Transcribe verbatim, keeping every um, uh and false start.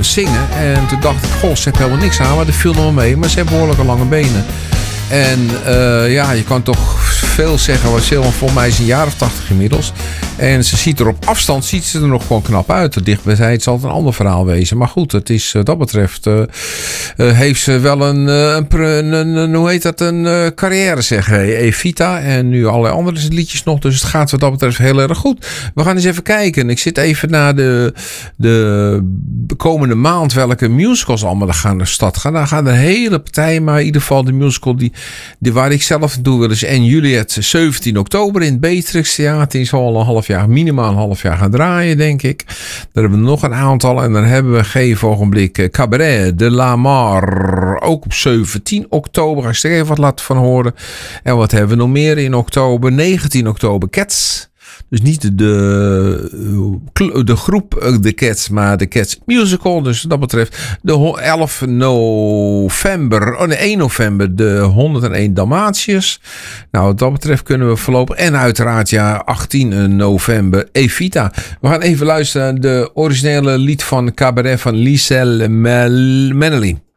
zingen. En toen dacht ik, goh, ze hebben helemaal niks aan, maar dat viel nog wel mee. Maar ze hebben behoorlijke lange benen. En uh, ja, je kan toch veel zeggen. Want Silvan volgens mij is een jaar of tachtig inmiddels. En ze ziet er op afstand ziet ze er nog gewoon knap uit. Dichtbij zal het een ander verhaal wezen. Maar goed, het is wat dat betreft uh, uh, heeft ze wel een, uh, een, een, een hoe heet dat, een uh, carrière zeg. Evita en nu allerlei andere liedjes nog. Dus het gaat wat dat betreft heel erg goed. We gaan eens even kijken. Ik zit even naar de, de komende maand welke musicals allemaal gaan naar de stad gaan. Dan gaan er hele partijen, maar in ieder geval de musical die, die waar ik zelf naartoe wil is En Juliet zeventien oktober in het Beatrix Theater. Die zal al een half jaar, minimaal een half jaar gaan draaien, denk ik. Daar hebben we nog een aantal. En dan hebben we geen ogenblik Cabaret de la Mar. Ook op zeventien oktober. Ga ik er even wat laten van horen. En wat hebben we nog meer in oktober? negentien oktober Cats. Dus niet de, de groep The Cats, maar de Cats Musical. Dus dat betreft de elf november, oh nee, één november de honderdéén Dalmatiërs. Nou, wat dat betreft kunnen we voorlopig. En uiteraard ja, achttien november Evita. We gaan even luisteren naar de originele lied van Cabaret van Liesel Manley.